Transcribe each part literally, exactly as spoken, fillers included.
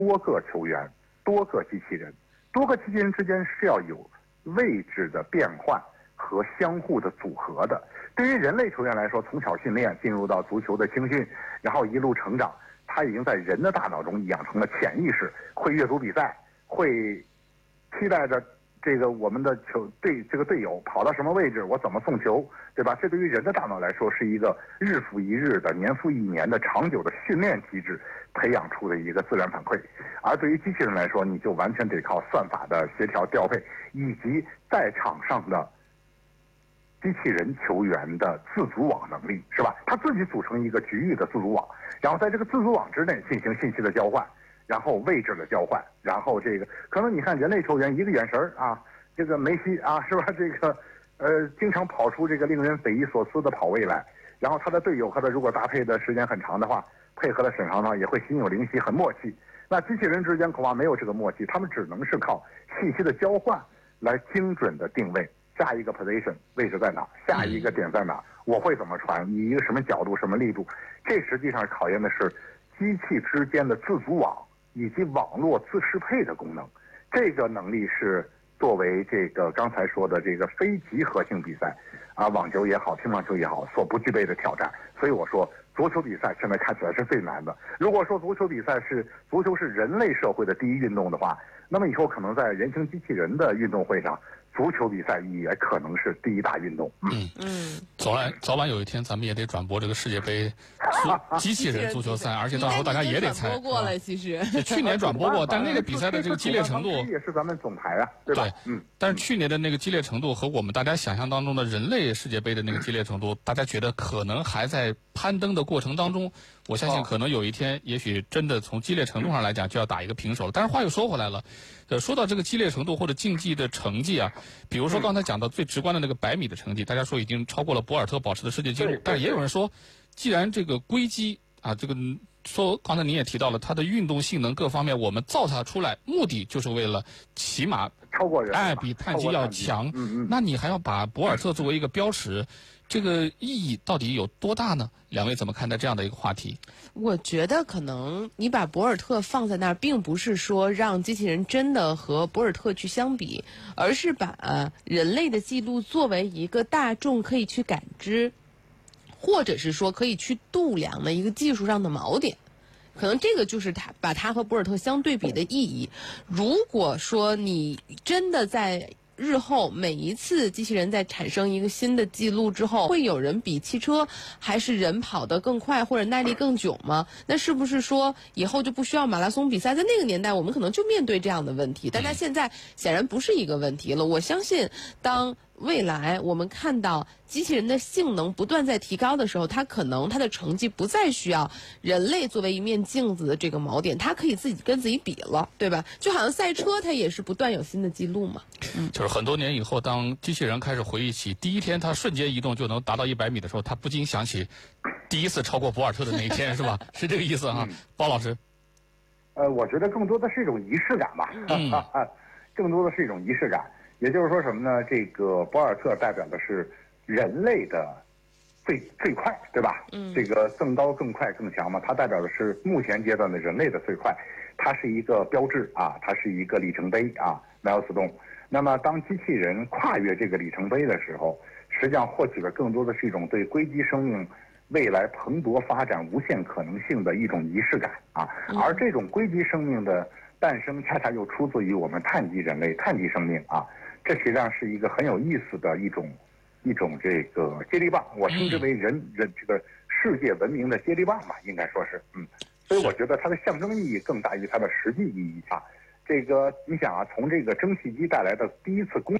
多个球员、多个机器人，多个机器人之间是要有位置的变换和相互的组合的。对于人类球员来说，从小训练进入到足球的青训，然后一路成长，他已经在人的大脑中养成了潜意识，会阅读比赛，会期待着这个我们的球队这个队友跑到什么位置，我怎么送球，对吧？这对于人的大脑来说是一个日复一日的、年复一年的长久的训练机制培养出的一个自然反馈。而对于机器人来说，你就完全得靠算法的协调调配，以及在场上的机器人球员的自组网能力，是吧？他自己组成一个局域的自组网，然后在这个自组网之内进行信息的交换，然后位置的交换，然后这个可能你看人类球员一个眼神啊，这个梅西啊，是吧？这个呃，经常跑出这个令人匪夷所思的跑位来，然后他的队友和他如果搭配的时间很长的话，配合的很长呢，也会心有灵犀，很默契。那机器人之间恐怕没有这个默契，他们只能是靠信息的交换来精准的定位。下一个 position 位置在哪？下一个点在哪？我会怎么传？以一个什么角度、什么力度？这实际上考验的是机器之间的自组网以及网络自适配的功能。这个能力是作为这个刚才说的这个非集合性比赛啊，网球也好，乒乓球也好，所不具备的挑战。所以我说，足球比赛现在看起来是最难的。如果说足球比赛是足球是人类社会的第一运动的话，那么以后可能在人形机器人的运动会上，足球比赛也可能是第一大运动。 嗯嗯，早晚早晚有一天，咱们也得转播这个世界杯机器人足球赛，而且到时候大家也得猜。 转播过了，其实去年转播过，但那个比赛的这个激烈程度也是咱们总台啊，对吧？ 对，嗯。但是去年的那个激烈程度和我们大家想象当中的人类世界杯的那个激烈程度，大家觉得可能还在攀登的过程当中。我相信可能有一天，也许真的从激烈程度上来讲就要打一个平手了。但是话又说回来了，呃，说到这个激烈程度或者竞技的成绩啊，比如说刚才讲到最直观的那个百米的成绩，大家说已经超过了博尔特保持的世界纪录，但是也有人说，既然这个硅基啊，这个说刚才您也提到了它的运动性能各方面，我们造它出来目的就是为了起码超过人， 哎，比碳基要强。嗯嗯，那你还要把博尔特作为一个标尺，这个意义到底有多大呢？两位怎么看待这样的一个话题？ 我觉得可能你把博尔特放在那儿，并不是说让机器人真的和博尔特去相比，而是把人类的记录作为一个大众可以去感知，或者是说可以去度量的一个技术上的锚点。可能这个就是他把他和博尔特相对比的意义。如果说你真的在日后每一次机器人在产生一个新的记录之后，会有人比汽车还是人跑得更快或者耐力更久吗？那是不是说以后就不需要马拉松比赛？在那个年代我们可能就面对这样的问题，但它现在显然不是一个问题了。我相信当未来我们看到机器人的性能不断在提高的时候，它可能它的成绩不再需要人类作为一面镜子的这个锚点，它可以自己跟自己比了，对吧？就好像赛车它也是不断有新的记录嘛。 嗯，就是很多年以后，当机器人开始回忆起第一天它瞬间移动就能达到一百米的时候，它不禁想起第一次超过博尔特的那一天，是吧？是这个意思哈，嗯、包老师。 呃，我觉得更多的是一种仪式感吧，嗯、更多的是一种仪式感。也就是说什么呢？这个博尔特代表的是人类的最最快，对吧？嗯，这个更高、更快、更强嘛，它代表的是目前阶段的人类的最快，它是一个标志啊，它是一个里程碑啊 ，milestone。那么当机器人跨越这个里程碑的时候，实际上获取的更多的是一种对硅基生命未来蓬勃发展无限可能性的一种仪式感啊，而这种硅基生命的诞生，恰恰又出自于我们碳基人类、碳基生命啊。这实际上是一个很有意思的一种一种这个接力棒，我称之为人人这个世界文明的接力棒吧，应该说是嗯，所以我觉得它的象征意义更大于它的实际意义啊。这个你想啊，从这个蒸汽机带来的第一次工，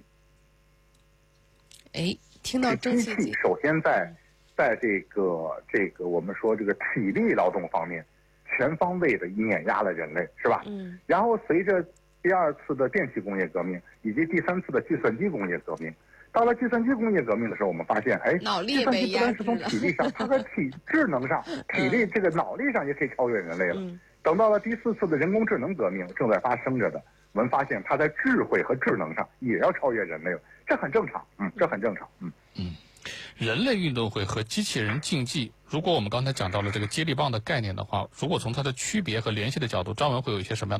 哎，听到蒸汽机， 首先在在这个这个我们说这个体力劳动方面，全方位的碾压了人类，是吧？嗯，然后随着第二次的电气工业革命以及第三次的计算机工业革命，到了计算机工业革命的时候，我们发现，哎，计算机不单是从体力上，它在体智能上、体力这个脑力上也可以超越人类了。嗯、等到了第四次的人工智能革命正在发生着的，我们发现它在智慧和智能上也要超越人类了，这很正常，嗯，这很正常，嗯嗯。 人类运动会和机器人竞技，如果我们刚才讲到了这个接力棒的概念的话，如果从它的区别和联系的角度，张文会有一些什么样的